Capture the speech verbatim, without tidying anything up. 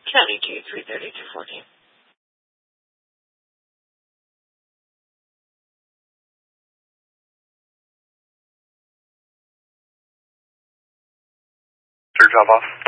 County two, three thirty, two fourteen. Sure, drop off.